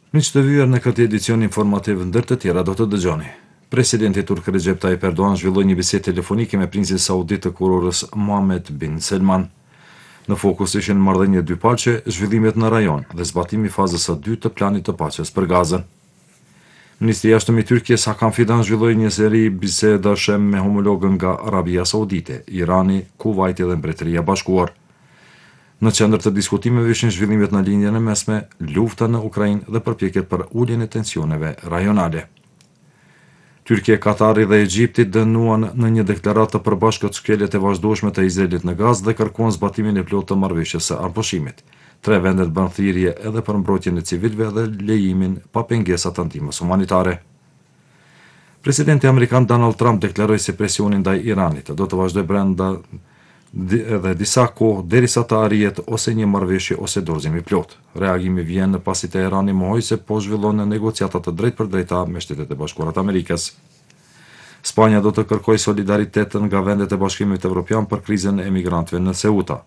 Miq të vyer në këtë edicion informativ ndër të tjera do të dëgjoni. Presidenti turk Recep Tayyip Erdogan zhvilloi një bisedë telefonike me princin saudit të kurorës Mohammed bin Salman. Në fokus ishin marrëdhënie dypaqe, zhvillimet në rajon dhe zbatimi i fazës së dytë të planit të paqes për Gazën. Ministri i Jashtëm i Turqisë Hakan Fidan zhvilloi një seri bisedash me homologën nga Arabia Saudite, Irani, Kuvajti dhe Mbretëria e Bashkuar. Në qendër të diskutimeve ishin zhvillimet në linjën e mesme, lufta në Ukrainë dhe përpjekjet për uljen e tensioneve rajonale. Tyrkia, Katari dhe Egjipti dënuan në një deklaratë të përbashkët shkeljet e vazhdueshme të Izraelit në Gazë dhe kërkuan zbatimin e plotë të marrëveshjes së anëpushimit. Tre vendet bën thirrje edhe për mbrojtjen e civilëve dhe lejimin pa pengesa të ndihmës humanitare. Presidenti amerikan Donald Trump deklaroi se presioni ndaj Iranit do të vazhdojë brenda edhe disa kohë derisa të arrihet ose një marrëveshje ose dorëzim i plotë. Reagimi vjen pasi Teherani mohoi se po zhvillon negociata të drejtpërdrejta me Shtetet e Bashkuara të Amerikës. Spanja do të kërkojë solidaritet nga vendet e Bashkimit Evropian për krizën e emigrantëve në Ceuta.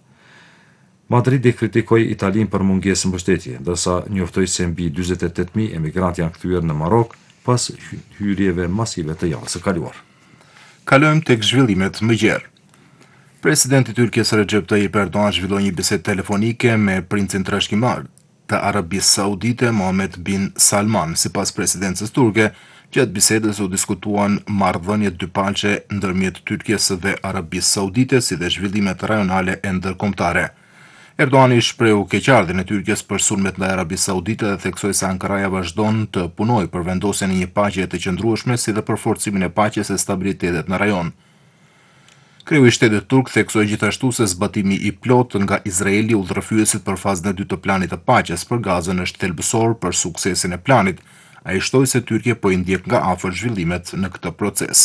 Madridi kritikoi Italinë për mungesë mbështetje, ndërsa njoftoi se mbi 48.000 emigrantë janë kthyer në Marok pas hyrjeve masive të javës së kaluar. Kalojmë tek zhvillimet më gjerë. Presidenti i Turqisë Recep Tayyip Erdogan zhvilloi një bisedë telefonike me princin trashëgimar të Arabisë Saudite Mohammed bin Salman. Sipas presidencës turke, gjatë bisedës u diskutuan marrëdhëniet dypaqe ndërmjet Turqisë dhe Arabisë Saudite, si dhe zhvillimet rajonale e ndërkombëtare. Erdogan i shprehu keqardhjen e Turqisë për sulmet ndaj Arabisë Saudite dhe theksoi se Ankaraja vazhdon të punojë për vendosjen e një paqeje të qëndrueshme, si dhe për forcimin e paqes e stabilitetit në rajon. Kreu i shtetit turk theksoi gjithashtu se zbatimi i plotë nga Izraeli udhërrëfyesit për fazën e dytë të planit të paqes për Gazën është thelbësor për suksesin e planit. Ai shtoi se Tyrkia po i ndjek nga afër zhvillimet në këtë proces.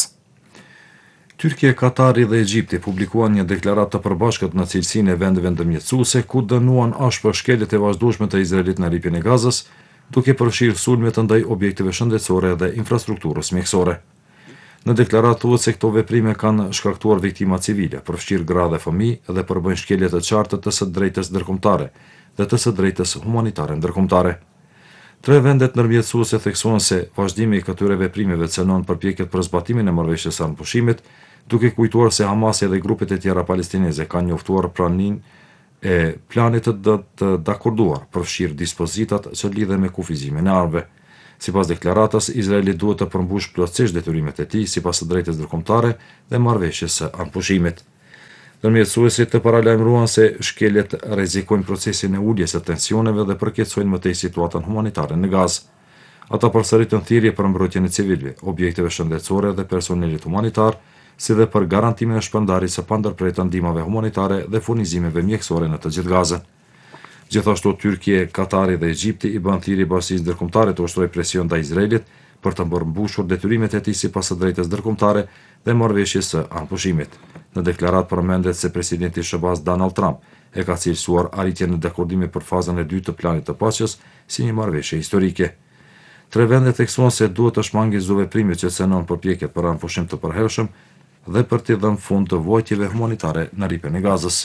Tyrkia, Katari dhe Egjipti publikuan një deklaratë të përbashkët në cilësinë e vendeve ndërmjetësuese ku dënuan ashpër shkeljet e vazhdueshme të Izraelit në rripjen e Gazës, duke përfshirë sulmet ndaj objekteve shëndetësore dhe infrastrukturës mjekësore. Në deklaratë thuhet se këto veprime kanë shkaktuar viktima civile, përfshirë gra dhe fëmijë dhe përbëjnë shkelje të qarta të së drejtës ndërkombëtare dhe të së drejtës humanitare ndërkombëtare. Tre vendet ndërmjetësuese theksuan se vazhdimi i këtyre veprimeve cënon përpjekjet për zbatimin e marrëveshjes së anëpushimit, duke kujtuar se Hamasi dhe grupet e tjera palestineze kanë njoftuar praninë e planit të dakorduar, përfshirë dispozitat që lidhen me kufizimin e armëve. Sipas deklaratës, Izraeli duhet të përmbush plotësisht detyrimet e tij sipas së drejtës ndërkombëtare dhe marrëveshjes së anëpushimit. Ndërmjetësuesit të paralajmëruan se shkeljet rrezikojnë procesin e uljes së tensioneve dhe përkeqësojnë më tej situatën humanitare në Gazë. Ata përsëritën thirrje për mbrojtjen e civilëve, objekteve shëndetësore dhe personelit humanitar, si dhe për garantimin e shpërndarjes së pandërprerë ndihmave humanitare dhe furnizimeve mjekësore në të gjithë Gazën. Gjithashtu Tyrkia, Katari dhe Egjipti i bën thirrje bashkisë ndërkombëtare të ushtrojë presion ndaj Izraelit për të përmbushur detyrimet e tij sipas së drejtës ndërkombëtare dhe marrëveshjes së anëpushimit. Në deklaratë përmendet se presidenti SBA Donald Trump e ka cilësuar arritjen në dakordime për fazën e dytë të planit të paqes si një marrëveshje historike. Tre vendet theksuan se duhet të shmangin çdo veprim që cënon përpjekjet për anëpushim të përhershëm dhe për të dhënë fund të vojtjeve humanitare në rripjen e Gazës.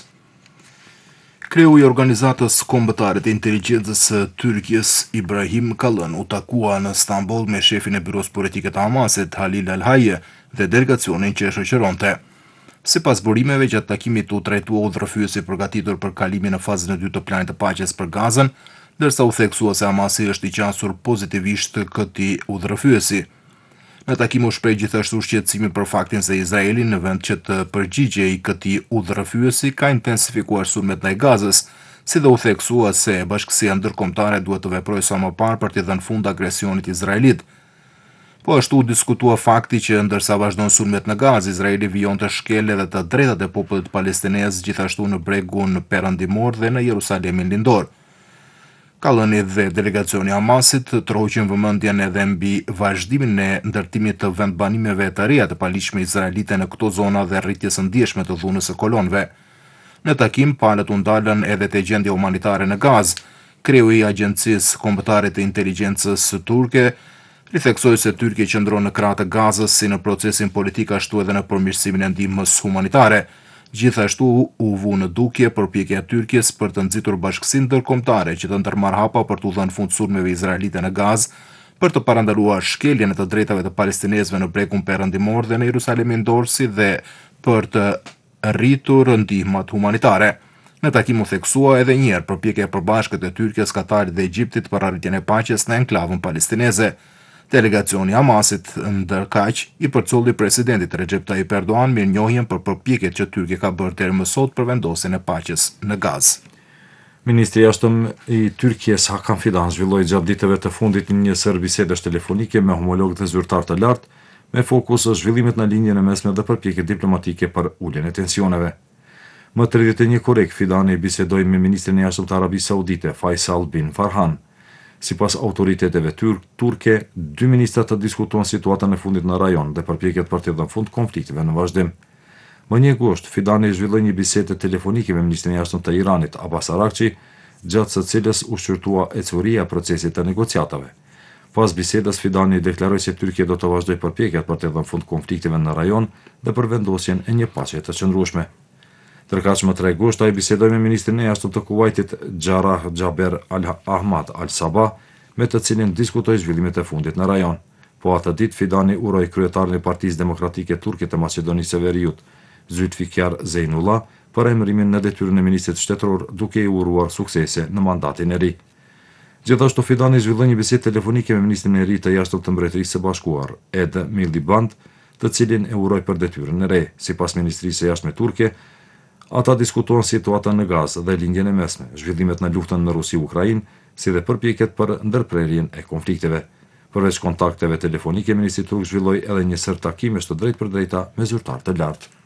Kreu i Organizatës Kombëtare të Inteligjencës së Turqisë Ibrahim Kalın u takua në Stamboll me shefin e Byros Politike të Hamasit Halil Al-Hayje dhe delegacionin që e shoqëronte. Sipas burimeve, gjatë takimit u trajtua udhërrëfyesi përgatitur për kalimin në fazën e dytë të planit të paqes për Gazën, ndërsa u theksua se Hamasi është i qasur pozitivisht këtij udhërrëfyesi. Në takim u shpreh gjithashtu shqetësimi për faktin se Izraeli, në vend që të përgjigjej këtij udhërrëfyesi, ka intensifikuar sulmet ndaj Gazës, si dhe u theksua se bashkësia ndërkombëtare duhet të veprojë sa më parë për të dhënë fund agresionit izraelit. Po ashtu u diskutua fakti që ndërsa vazhdon sulmet në Gazë, Izraeli vijonte shkelje dhe të drejtat e popullit palestinez gjithashtu në bregun perëndimor dhe në Jerusalemin lindor. Kalëni dhe delegacioni Hamasit troqën vëmendjen edhe mbi vazhdimin e ndërtimit të vendbanimeve të reja të paligjshme izraelite në këto zona dhe rritjes së ndjeshme të dhunës së kolonëve. Në takim, palët u ndalën edhe te gjendja humanitare në Gazë. Kreu i Agjencisë Kombëtare të Inteligjencës turke ritheksoi se Tyrkia qëndron në krah të Gazës si në procesin politik ashtu edhe në përmirësimin e ndihmës humanitare. Gjithashtu u vu në dukje përpjekja e Tyrkisë për të nxitur bashkësinë ndërkombëtare që të ndërmarrë hapa për t'u dhënë fund sulmeve izraelite në Gazë, për të parandaluar shkeljen e të drejtave të palestinezëve në Bregun Perëndimor dhe në Jerusalemin Dorsi dhe për të rritur ndihmat humanitare. Në takim u theksua edhe një herë përpjekja e përbashkët e Tyrkisë, Katarit dhe Egjiptit për arritjen e paqes në enklavën palestineze. Delegacioni Hamasit ndërkaq i përcolli presidentit Recep Tayyip Erdogan mirënjohjen për përpjekjet që Tyrkia ka bërë deri më sot për vendosjen e paqes në Gazë. Ministri i jashtëm i Tyrkisë Hakan Fidan zhvilloi gjatë ditëve të fundit një sër bisedash telefonike me homologët e zyrtar të lartë, me fokus zhvillimet në linjën e mesme dhe përpjekje diplomatike për uljen e tensioneve. Më 31 korrik, Fidani bisedoi me ministrin e jashtëm të Arabisë Saudite, Faisal bin Farhan. Sipas autoriteteve turke, dy ministrat të diskutuan situatën e fundit në rajon dhe përpjekjet për të dhënë fund konflikteve në vazhdim. Më 1 gusht, Fidani zhvilloi një bisedë telefonike me ministrin e jashtëm të Iranit, Abbas Araghchi, gjatë së cilës u shqyrtua ecuria e procesit të negociatave. Pas bisedës, Fidani deklaroi se Tyrkia do të vazhdojë përpjekjet për të dhënë fund konflikteve në rajon dhe për vendosjen e një paqe të qëndrueshme. Tërkaq më 3 gusht, ai bisedoi me ministrin e jashtëm të Kuwaitit, Jarrah Jaber Ahmad Al Sabah, me të cilin diskutoi zhvillimet e fundit në rajon. Po atë ditë, Fidani uroi kryetarin e Partisë Demokratike Turke të Maqedonisë së Veriut, Zylfikar Zeynullah, për emërimin në detyrën e ministrit shtetëror, duke i uruar suksese në mandatin e ri. Gjithashtu, Fidani zhvilloi një bisedë telefonike me ministrin e ri të jashtëm të Mbretërisë së Bashkuar, Ed Miliband, të cilin e uroi për detyrën e re. Sipas Ministrisë së Jashtme turke, ata diskutuan situatën në Gazë dhe linjën e mesme, zhvillimet në luftën në Rusi-Ukrainë, si dhe përpjekjet për ndërprerjen e konflikteve. Përveç kontakteve telefonike, ministri turk zhvilloi edhe një sër takimesh të drejtë për drejta me zyrtar të lartë.